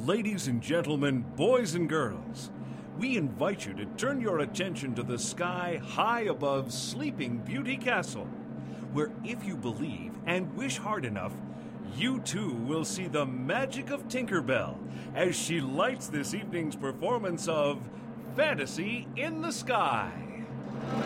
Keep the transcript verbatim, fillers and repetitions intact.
Ladies and gentlemen, boys and girls, we invite you to turn your attention to the sky high above Sleeping Beauty Castle, where if you believe and wish hard enough, you too will see the magic of Tinkerbell as she lights this evening's performance of Fantasy in the Sky.